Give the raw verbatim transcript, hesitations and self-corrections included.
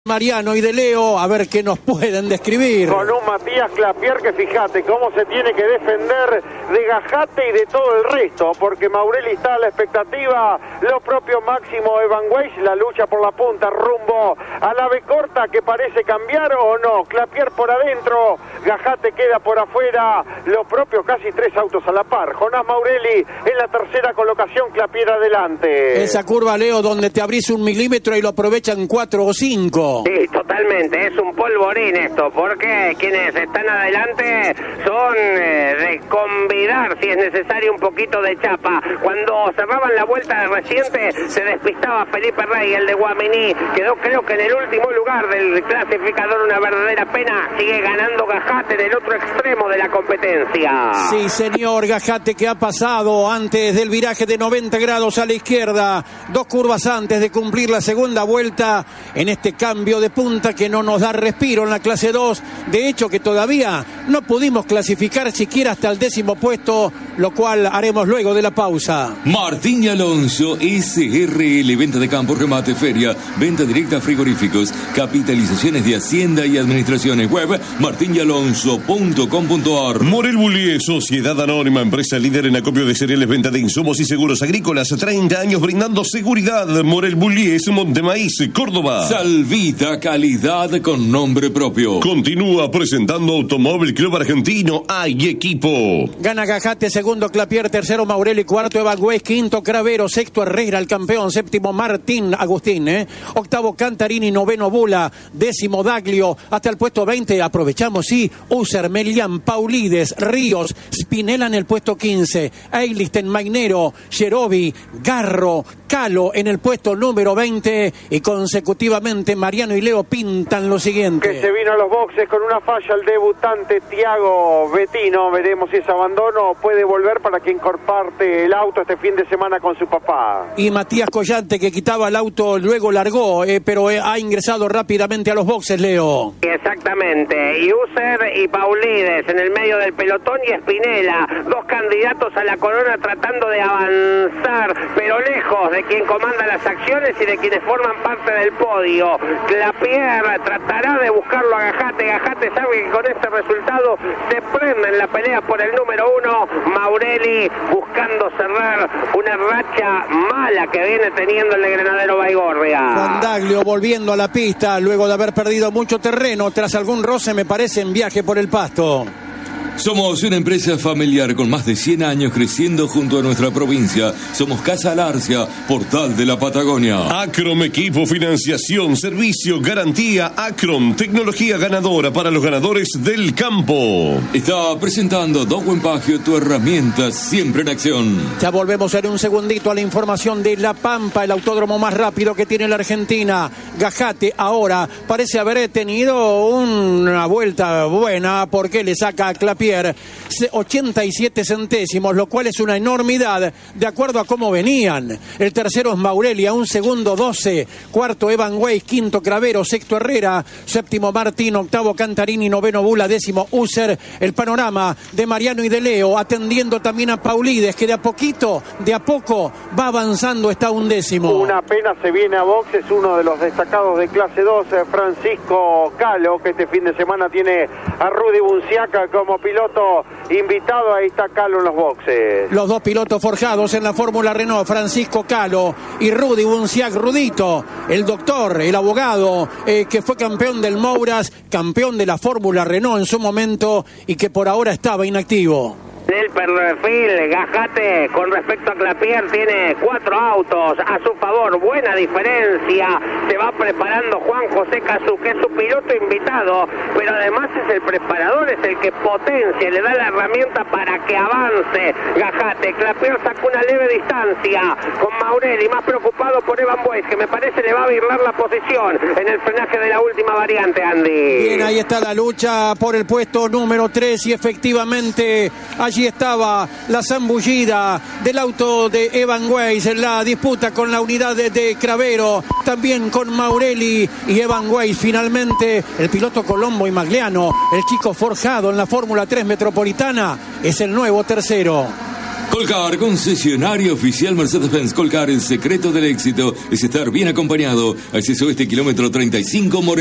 Mariano y de Leo, a ver qué nos pueden describir. Con un Matías Clapier que fíjate cómo se tiene que defender de Gajate y de todo el resto, porque Maurelli está a la expectativa, lo propio Máximo Evangueix, la lucha por la punta rumbo a la B corta que parece cambiar o no, Clapier por adentro, Gajate queda por afuera, lo propio casi tres autos a la par, Jonás Maurelli en la tercera colocación, Clapier adelante. Esa curva, Leo, donde te abrís un milímetro y lo aprovechan cuatro o cinco. Sí, totalmente, es un polvorín esto, porque quienes están adelante son eh, de convidar, si es necesario, un poquito de chapa. Cuando cerraban la vuelta reciente, se despistaba Felipe Rey, el de Guaminí, quedó creo que en el último lugar del clasificador, una verdadera pena, sigue ganando Gajate en el otro extremo de la competencia. Sí, señor, Gajate que ha pasado antes del viraje de noventa grados a la izquierda, dos curvas antes de cumplir la segunda vuelta en este cambio de punta que no nos da respiro en la clase dos, de hecho que todavía no pudimos clasificar siquiera hasta el décimo puesto, lo cual haremos luego de la pausa. Martín y Alonso, S R L, venta de campo, remate, feria, venta directa a frigoríficos, capitalizaciones de Hacienda y Administraciones, web martin y alonso punto com punto a r. Morel Bullies, sociedad anónima, empresa líder en acopio de cereales, venta de insumos y seguros agrícolas, treinta años brindando seguridad. Morel Bullies, Montemaíz, Córdoba. Salvita, calidad con nombre propio. Continúa presentando Automóvil Club Argentino. Hay equipo. Gana Gajate, segundo Clapier, tercero Maurelli, cuarto Evangueix, quinto Cravero, sexto Herrera, el campeón, séptimo Martín Agustín, ¿eh? octavo Cantarini, noveno Bula, décimo Daglio, hasta el puesto veinte, aprovechamos, sí, User, Melián, Paulides, Ríos, Spinella en el puesto quince, Eilisten, Mainero, Yerobi, Garro, Calo en el puesto número veinte y consecutivamente Mariano y Leo pintan lo siguiente. Que se vino a los boxes con una falla el debutante Tiago Bettino, veremos si ese abandono puede volver para quien comparte el auto este fin de semana con su papá. Y Matías Collante, que quitaba el auto, luego largó, eh, pero eh, ha ingresado rápidamente a los boxes, Leo. Exactamente, y User y Paulides en el medio del pelotón y Spinella, dos candidatos a la corona tratando de avanzar, pero lejos de quien comanda las acciones y de quienes forman parte del podio. Clapier tratará de buscarlo a Gajate, Gajate sabe que con este resultado se prende en la pelea por el número uno, Maurelli buscando cerrar una racha mala que viene teniendo el de Granadero Baigorria. Juan Daglio volviendo a la pista luego de haber perdido mucho terreno tras algún roce, me parece, en viaje por el pasto. Somos una empresa familiar con más de cien años creciendo junto a nuestra provincia. Somos Casa Alarcia, portal de la Patagonia. Acrom Equipo, financiación, servicio, garantía. Acrom, tecnología ganadora para los ganadores del campo. Está presentando Dowen Pagio, tu herramienta siempre en acción. Ya volvemos en un segundito a la información de La Pampa, el autódromo más rápido que tiene la Argentina. Gajate ahora parece haber tenido una vuelta buena porque le saca a Clapier ochenta y siete centésimos, lo cual es una enormidad de acuerdo a cómo venían. El tercero es Maurelli a un segundo doce, cuarto Evangueix, quinto Cravero, sexto Herrera, séptimo Martín, octavo Cantarini, noveno Bula, décimo User. El panorama de Mariano y de Leo atendiendo también a Paulides, que de a poquito, de a poco va avanzando, está un décimo. Una pena se viene a boxes uno de los destacados de clase dos, Francisco Calo, que este fin de semana tiene a Rudy Bunciaca como piloto invitado. Ahí está Calo en los boxes. Los dos pilotos forjados en la Fórmula Renault, Francisco Calo y Rudy Bunciac. Rudito, el doctor, el abogado, eh, que fue campeón del Mouras, campeón de la Fórmula Renault en su momento y que por ahora estaba inactivo. Del perfil, Gajate con respecto a Clapier tiene cuatro autos a su favor, buena diferencia, se va preparando Juan José Cazú, que es su piloto invitado, pero además es el preparador, es el que potencia, le da la herramienta para que avance Gajate. Clapier sacó una leve distancia con Maurelli, más preocupado por Evangueix, que me parece le va a virlar la posición en el frenaje de la última variante, Andy. Bien, ahí está la lucha por el puesto número tres y efectivamente allí estaba la zambullida del auto de Evangueix en la disputa con la unidad de, de Cravero, también con Maurelli y Evangueix. Finalmente el piloto Colombo y Magliano, el chico forjado en la Fórmula tres Metropolitana, es el nuevo tercero. Colcar, concesionario oficial Mercedes-Benz. Colcar, el secreto del éxito es estar bien acompañado. Acceso este kilómetro treinta y cinco, More.